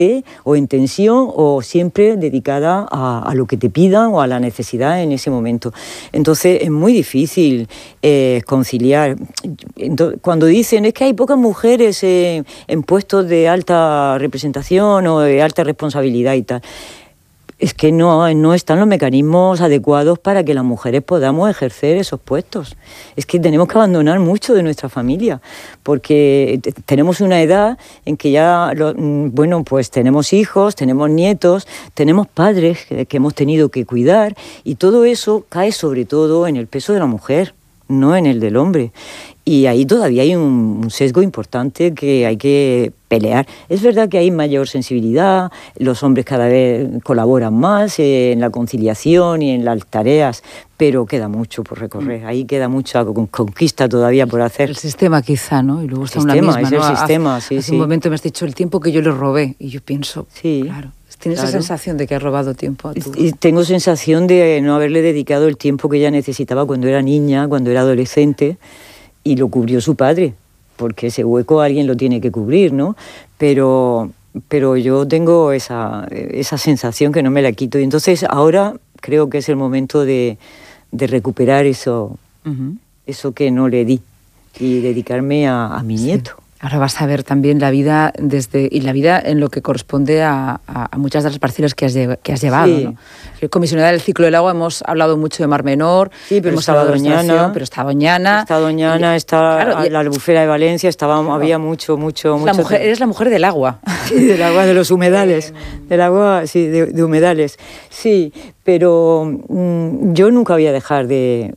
o en tensión o siempre dedicada a lo que te pidan o a la necesidad en ese momento. Entonces es muy difícil conciliar. Cuando dicen es que hay pocas mujeres en puestos de alta representación o de alta responsabilidad y tal, es que no están los mecanismos adecuados para que las mujeres podamos ejercer esos puestos. Es que tenemos que abandonar mucho de nuestra familia, porque tenemos una edad en que ya, pues tenemos hijos, tenemos nietos, tenemos padres que hemos tenido que cuidar, y todo eso cae sobre todo en el peso de la mujer, no en el del hombre. Y ahí todavía hay un sesgo importante que hay que pelear. Es verdad que hay mayor sensibilidad, los hombres cada vez colaboran más en la conciliación y en las tareas, pero queda mucho por recorrer. Ahí queda mucha conquista todavía por hacer. El sistema quizá, ¿no? Y luego está una misma, misma, ¿no? El sistema, sí. Hace un momento me has dicho el tiempo que yo le robé, y yo pienso, sí, claro, ¿tienes esa sensación de que has robado tiempo a tu...? Y tengo sensación de no haberle dedicado el tiempo que ella necesitaba cuando era niña, cuando era adolescente, y lo cubrió su padre, porque ese hueco alguien lo tiene que cubrir, ¿no? Pero yo tengo esa sensación que no me la quito, y entonces ahora creo que es el momento de recuperar eso, eso que no le di, y dedicarme a mi nieto. Ahora vas a ver también la vida la vida en lo que corresponde a muchas de las parcelas que has llevado, sí, ¿no? Comisionada del ciclo del agua, hemos hablado mucho de Mar Menor, sí, pero hemos estaba hablado de Doñana, pero está Doñana. Está Doñana, está la Albufera de Valencia, había mucho. Eres la mujer del agua. Sí, del agua de los humedales, del agua, sí, de humedales. Sí, pero yo nunca voy a dejar de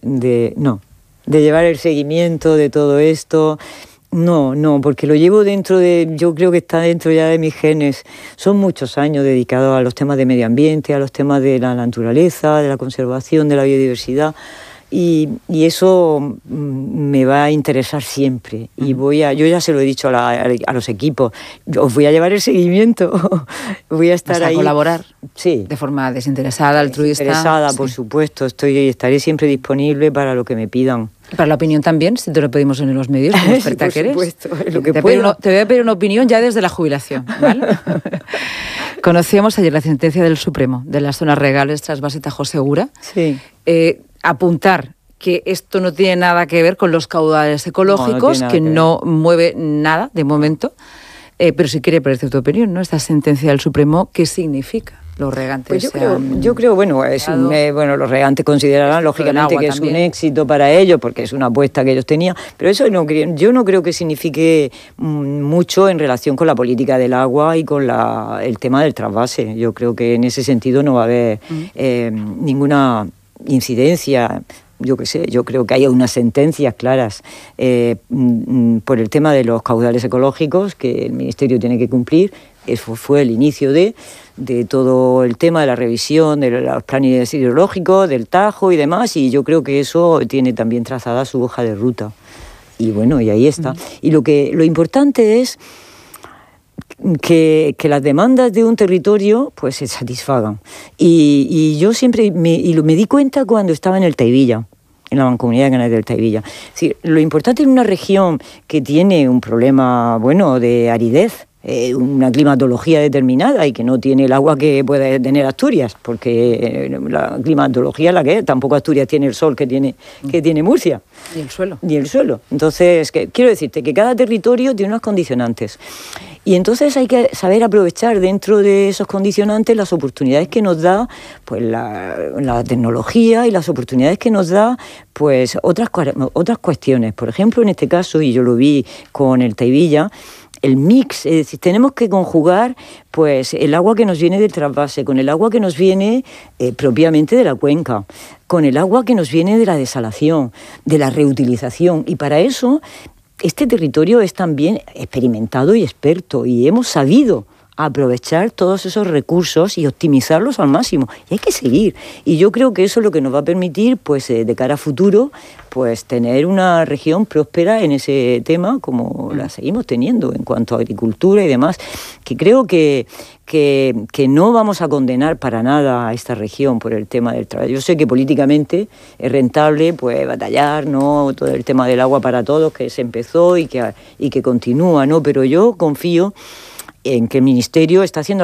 llevar el seguimiento de todo esto. No, porque lo llevo yo creo que está dentro ya de mis genes. Son muchos años dedicados a los temas de medio ambiente, a los temas de la naturaleza, de la conservación de la biodiversidad, y eso me va a interesar siempre. Y yo ya se lo he dicho a los equipos, os voy a llevar el seguimiento, voy a estar ahí. ¿Vas a colaborar? Sí. De forma desinteresada, altruista. Desinteresada, sí. Por supuesto, estaré siempre disponible para lo que me pidan. Para la opinión también, si te lo pedimos en los medios, como experta que eres. Por supuesto, lo que te voy a pedir una opinión ya desde la jubilación, ¿vale? Conocíamos ayer la sentencia del Supremo de las zonas regales Trasvase Tajo Segura. Sí. Apuntar que esto no tiene nada que ver con los caudales ecológicos, no mueve nada de momento, pero si quiere pedirte tu opinión, ¿no? Esta sentencia del Supremo, ¿qué significa? Los regantes. Pues yo creo, los regantes considerarán lógicamente que es un éxito para ellos, porque es una apuesta que ellos tenían, pero eso yo no creo que signifique mucho en relación con la política del agua y con el tema del trasvase. Yo creo que en ese sentido no va a haber ninguna incidencia. Yo qué sé, yo creo que hay unas sentencias claras por el tema de los caudales ecológicos que el Ministerio tiene que cumplir. Eso fue el inicio de todo el tema de la revisión de los planes hidrológicos, del Tajo y demás, y yo creo que eso tiene también trazada su hoja de ruta. Y bueno, y ahí está. Y lo importante es que las demandas de un territorio pues se satisfagan. Y yo siempre me di cuenta cuando estaba en el Tahivilla, en la Mancomunidad de Canales del Tahivilla. Es decir, lo importante en una región que tiene un problema, de aridez, una climatología determinada y que no tiene el agua que puede tener Asturias, porque la climatología es la que es, tampoco Asturias tiene el sol que tiene Murcia. Ni el suelo. Entonces, quiero decirte que cada territorio tiene unos condicionantes. Y entonces hay que saber aprovechar dentro de esos condicionantes las oportunidades que nos da pues la tecnología y las oportunidades que nos da pues otras cuestiones. Por ejemplo, en este caso, y yo lo vi con el Tahivilla, el mix, es decir, tenemos que conjugar pues el agua que nos viene del trasvase con el agua que nos viene propiamente de la cuenca, con el agua que nos viene de la desalación, de la reutilización, y para eso este territorio es también experimentado y experto, y hemos sabido aprovechar todos esos recursos y optimizarlos al máximo, y hay que seguir, y yo creo que eso es lo que nos va a permitir pues de cara a futuro pues tener una región próspera en ese tema como la seguimos teniendo en cuanto a agricultura y demás, que creo que no vamos a condenar para nada a esta región por el tema del trabajo. Yo sé que políticamente es rentable pues batallar, ¿no?, todo el tema del agua para todos que se empezó y que continúa, ¿no?, pero yo confío en que el Ministerio está haciendo